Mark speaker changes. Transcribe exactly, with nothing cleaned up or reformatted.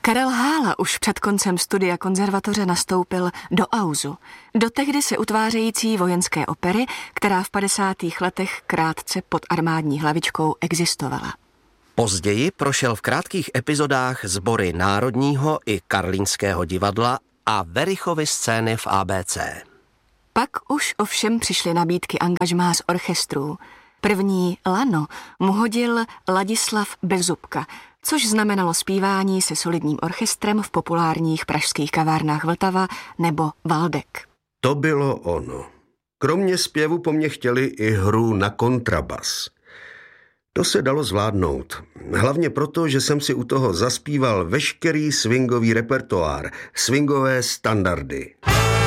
Speaker 1: Karel Hála už před koncem studia konzervatoře nastoupil do auzu, do tehdy se utvářející vojenské opery, která v padesátých letech krátce pod armádní hlavičkou existovala.
Speaker 2: Později prošel v krátkých epizodách sbory Národního i Karlínského divadla a Werichovy scény v á bé cé.
Speaker 1: Pak už ovšem přišly nabídky angažmá z orchestrů. První lano mu hodil Ladislav Bezzubka, což znamenalo zpívání se solidním orchestrem v populárních pražských kavárnách Vltava nebo Valdek.
Speaker 3: To bylo ono. Kromě zpěvu po mně chtěli i hru na kontrabas. To se dalo zvládnout. Hlavně proto, že jsem si u toho zaspíval veškerý swingový repertoár, swingové standardy.